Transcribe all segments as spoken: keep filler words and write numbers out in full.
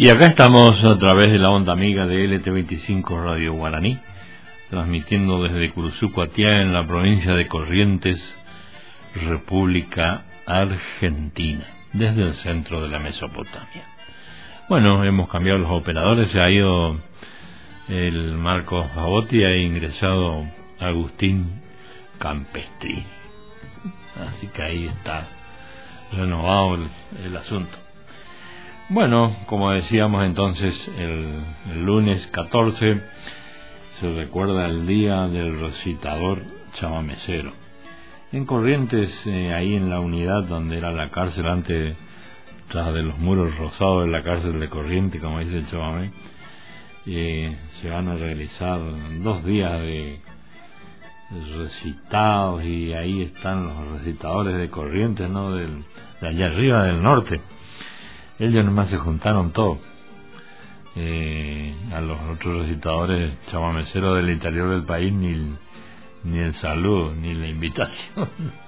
Y acá estamos a través de la onda amiga de L T veinticinco Radio Guaraní, transmitiendo desde Curuzucuatiá en la provincia de Corrientes, República Argentina, desde el centro de la Mesopotamia. Bueno, hemos cambiado los operadores, se ha ido el Marcos Babotti y ha ingresado Agustín Campestrini. Así que ahí está renovado el, el asunto. Bueno, como decíamos entonces, el, el lunes catorce se recuerda el día del recitador chamamecero. En Corrientes, eh, ahí en la unidad donde era la cárcel antes, tras de los muros rosados de la cárcel de Corrientes, como dice el chamamé, eh, se van a realizar dos días de recitados, y ahí están los recitadores de Corrientes, ¿no? Del, de allá arriba del norte. Ellos nomás se juntaron todos, eh, a los otros recitadores chamameceros del interior del país ni, ni el saludo ni la invitación.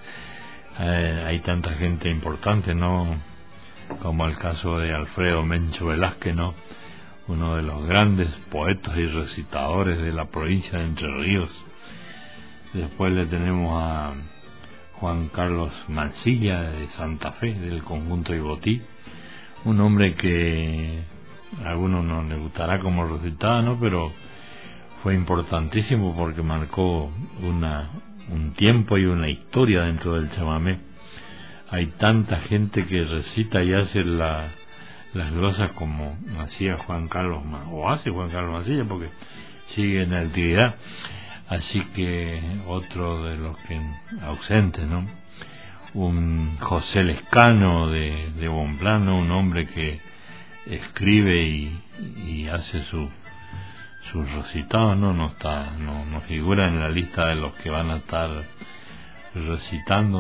eh, hay tanta gente importante, ¿no? Como el caso de Alfredo Mencho Velázquez, ¿no? Uno de los grandes poetas y recitadores de la provincia de Entre Ríos. Después le tenemos a Juan Carlos Mancilla de Santa Fe, del conjunto Ibotí, un hombre que a algunos no le gustará como recitaba, ¿no? Pero fue importantísimo porque marcó una un tiempo y una historia dentro del chamamé. Hay tanta gente que recita y hace la, las glosas como hacía Juan Carlos, o hace Juan Carlos Mancilla, porque sigue en la actividad. Así que otro de los que ausentes, ¿no? Un José Lescano de, de Bonplano, un hombre que escribe y, y hace su sus recitados, no no está no no figura en la lista de los que van a estar recitando